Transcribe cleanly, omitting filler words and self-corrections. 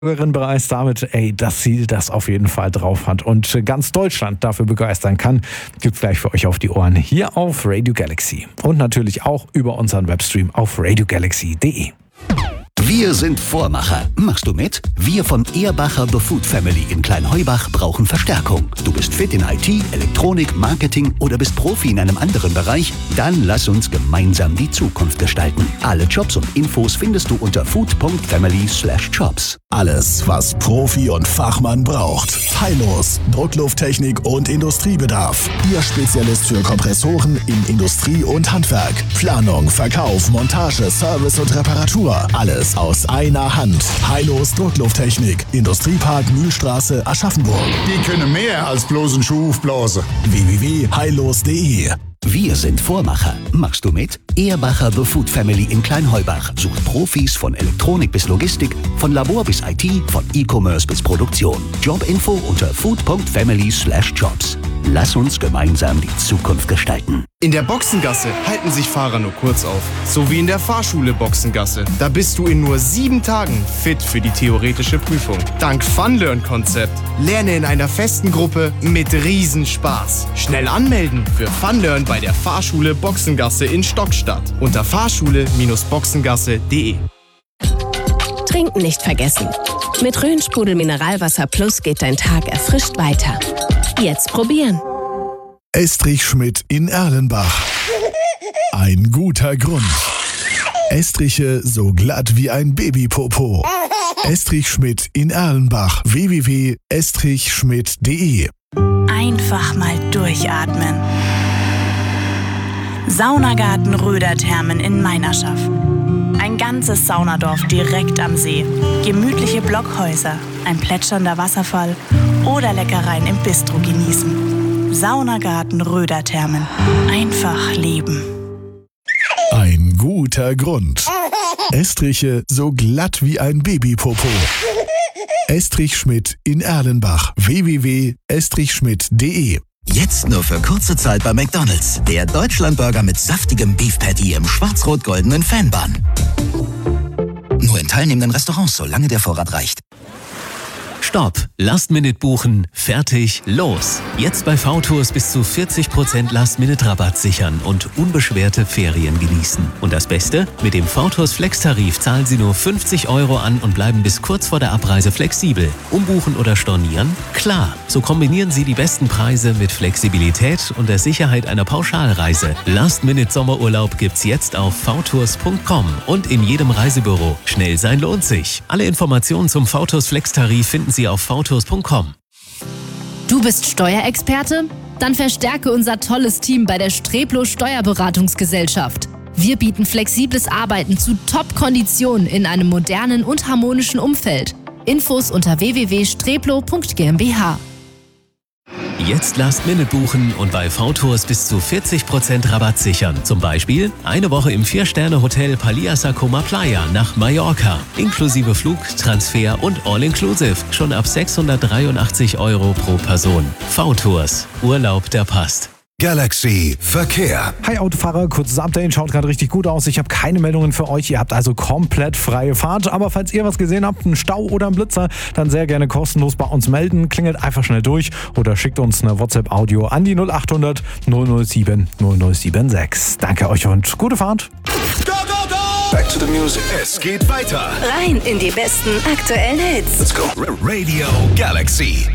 bereist damit, dass sie das auf jeden Fall drauf hat und ganz Deutschland dafür begeistern kann, gibt's gleich für euch auf die Ohren hier auf Radio Galaxy und natürlich auch über unseren Webstream auf radiogalaxy.de. Wir sind Vormacher. Machst du mit? Wir von Ehrbacher The Food Family in Kleinheubach brauchen Verstärkung. Du bist fit in IT, Elektronik, Marketing oder bist Profi in einem anderen Bereich? Dann lass uns gemeinsam die Zukunft gestalten. Alle Jobs und Infos findest du unter food.family/jobs. Alles, was Profi und Fachmann braucht. Heilos, Drucklufttechnik und Industriebedarf. Ihr Spezialist für Kompressoren in Industrie und Handwerk. Planung, Verkauf, Montage, Service und Reparatur. Alles aus einer Hand. Heilos Drucklufttechnik. Industriepark Mühlstraße, Aschaffenburg. Die können mehr als bloßen Schuh aufblasen. www.heilos.de. Wir sind Vormacher. Machst du mit? Ehrbacher The Food Family in Kleinheubach sucht Profis von Elektronik bis Logistik, von Labor bis IT, von E-Commerce bis Produktion. Jobinfo unter food.family/jobs. Lass uns gemeinsam die Zukunft gestalten. In der Boxengasse halten sich Fahrer nur kurz auf. So wie in der Fahrschule Boxengasse. Da bist du in nur 7 Tagen fit für die theoretische Prüfung. Dank Funlearn-Konzept. Lerne in einer festen Gruppe mit Riesenspaß. Schnell anmelden für Funlearn bei der Fahrschule Boxengasse in Stockstadt. Unter fahrschule-boxengasse.de. Trinken nicht vergessen. Mit Rhön-Sprudel Mineralwasser Plus geht dein Tag erfrischt weiter. Jetzt probieren. Estrich Schmidt in Erlenbach. Ein guter Grund. Estriche so glatt wie ein Babypopo. Estrich Schmidt in Erlenbach. www.estrichschmidt.de. Einfach mal durchatmen. Saunagarten Röderthermen in Meinerschaff. Ein ganzes Saunadorf direkt am See. Gemütliche Blockhäuser, ein plätschernder Wasserfall oder Leckereien im Bistro genießen. Saunagarten Röderthermen. Einfach leben. Ein guter Grund. Estriche so glatt wie ein Babypopo. Estrich Schmidt in Erlenbach. www.estrichschmidt.de. Jetzt nur für kurze Zeit bei McDonald's. Der Deutschlandburger mit saftigem Beef Patty im schwarz-rot-goldenen Fanbun. Nur in teilnehmenden Restaurants, solange der Vorrat reicht. Stopp! Last-Minute buchen, fertig, los! Jetzt bei VTours bis zu 40% Last-Minute-Rabatt sichern und unbeschwerte Ferien genießen. Und das Beste? Mit dem VTours Flex-Tarif zahlen Sie nur 50 € an und bleiben bis kurz vor der Abreise flexibel. Umbuchen oder stornieren? Klar! So kombinieren Sie die besten Preise mit Flexibilität und der Sicherheit einer Pauschalreise. Last-Minute-Sommerurlaub gibt's jetzt auf vtours.com und in jedem Reisebüro. Schnell sein lohnt sich. Alle Informationen zum VTours Flex-Tarif finden Sie auf vtours.com. Du bist Steuerexperte? Dann verstärke unser tolles Team bei der Streplo Steuerberatungsgesellschaft. Wir bieten flexibles Arbeiten zu Top-Konditionen in einem modernen und harmonischen Umfeld. Infos unter www.streplo.gmbH. Jetzt Last-Minute buchen und bei VTours bis zu 40% Rabatt sichern. Zum Beispiel eine Woche im 4-Sterne-Hotel Palias Coma Playa nach Mallorca. Inklusive Flug, Transfer und All-Inclusive. Schon ab 683 € pro Person. VTours. Urlaub, der passt. Galaxy Verkehr. Hi Autofahrer, kurzes Update, schaut gerade richtig gut aus. Ich habe keine Meldungen für euch, ihr habt also komplett freie Fahrt. Aber falls ihr was gesehen habt, einen Stau oder einen Blitzer, dann sehr gerne kostenlos bei uns melden. Klingelt einfach schnell durch oder schickt uns eine WhatsApp-Audio an die 0800 007 0076. Danke euch und gute Fahrt. Go, go, go! Back to the music. Es geht weiter. Rein in die besten aktuellen Hits. Let's go. Radio Galaxy.